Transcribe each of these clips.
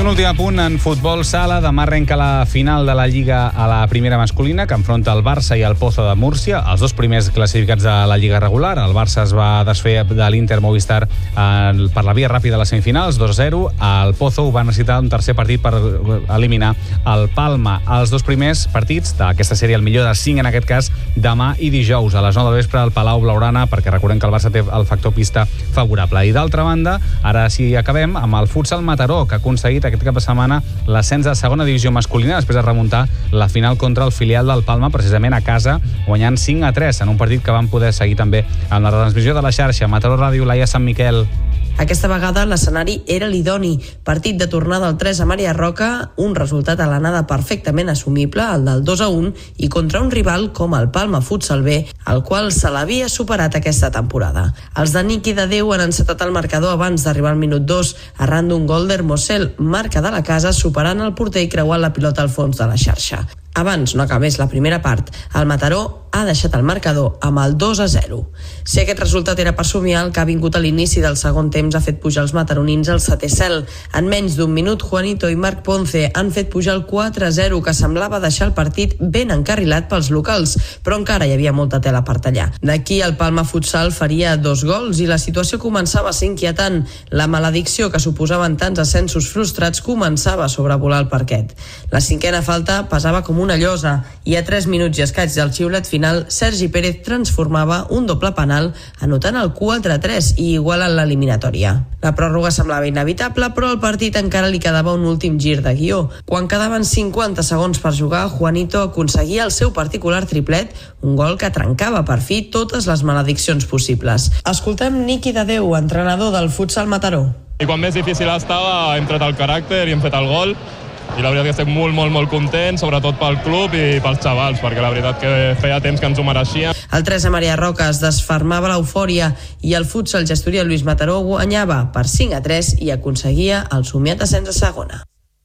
últim apunt en futbol sala. Demà arrenca la final de la Lliga a la primera masculina, que enfronta el Barça i el Pozo de Múrcia, els dos primers classificats de la Lliga regular. El Barça es va desfer de l'Inter Movistar per la via ràpida a les semifinals, 2-0. El Pozo ho va necessitar un tercer partit per eliminar el Palma. Els dos primers partits d'aquesta sèrie, el millor de 5 en aquest cas, demà i dijous a les 9 del vespre al Palau Blaugrana, perquè recordem que el Barça té el factor pista favorable. I d'altra banda, ara sí acabem amb el futsal Mataró, que ha aconseguit aquest cap de setmana l'ascens a segona divisió masculina després de remuntar la final contra el filial del Palma, precisament a casa, guanyant 5-3 en un partit que van poder seguir també en la retransmissió de la xarxa. Mataró Ràdio, Laia Sant Miquel. Aquesta vegada l'escenari era l'idoni. Partit de tornada al 3 a Maria Roca, un resultat a l'anada perfectament assumible, el del 2-1, i contra un rival com el Palma Futsal B, el qual se l'havia superat aquesta temporada. Els de Niqui de Déu han encetat el marcador abans d'arribar al minut 2, arran d'un gol d'Hermosel, marca de la casa, superant el porter i creuant la pilota al fons de la xarxa. Abans no acabés la primera part, el Mataró ha deixat el marcador amb el 2-0. Si aquest resultat era per somiar, el que ha vingut a l'inici del segon temps ha fet pujar els mataronins al setè cel. En menys d'un minut, Juanito i Marc Ponce han fet pujar el 4-0, que semblava deixar el partit ben encarrilat pels locals, però encara hi havia molta tela per tallar. D'aquí el Palma Futsal faria 2 gols i la situació començava a ser inquietant. La maledicció que suposaven tants ascensos frustrats començava a sobrevolar el parquet. La cinquena falta pesava com una llosa i a 3 minuts i escaig del xiulet final, Sergi Pérez transformava un doble penal anotant el 4-3 i igualant l'eliminatòria. La pròrroga semblava inevitable, però al partit encara li quedava un últim gir de guió. Quan quedaven 50 segons per jugar, Juanito aconseguia el seu particular triplet, un gol que trencava per fi totes les malediccions possibles. Escoltem Niqui de Déu, entrenador del futsal Mataró. I quan més difícil estava, hem tret el caràcter i hem fet el gol. I la veritat que estic molt content, sobretot pel club i pels xavals, perquè la veritat que feia temps que ens ho mereixia. El 3 a Maria Roca es desfermava l'eufòria i el futsal gestoria Lluís Mataró guanyava per 5-3 i aconseguia el somiat ascens a segona.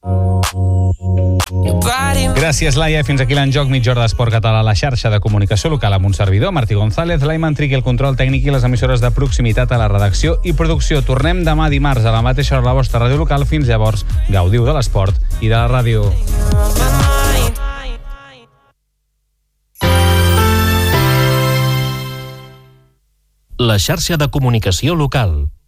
Gràcies, Laia. Fins aquí l'enjoc, mitja hora d'esport català a la xarxa de comunicació local amb un servidor, Martí González, Laiman Triqui, el control tècnic i les emissores de proximitat a la redacció i producció. Tornem demà dimarts a la mateixa hora a la vostra ràdio local. Fins llavors, gaudiu de l'esport i de la ràdio. La xarxa de comunicació local.